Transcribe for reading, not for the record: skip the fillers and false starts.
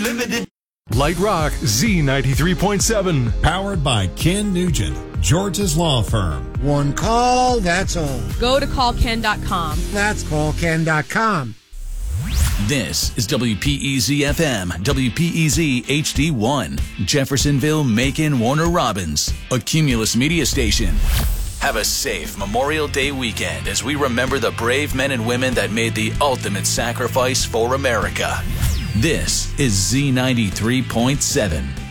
Limited. Light Rock Z93.7. Powered by Ken Nugent, George's Law Firm. One call, that's all. Go to callken.com. That's callken.com. This is WPEZ-FM, WPEZ HD1, Jeffersonville, Macon, Warner Robins, a Cumulus media station. Have a safe Memorial Day weekend as we remember the brave men and women that made the ultimate sacrifice for America. This is Z93.7.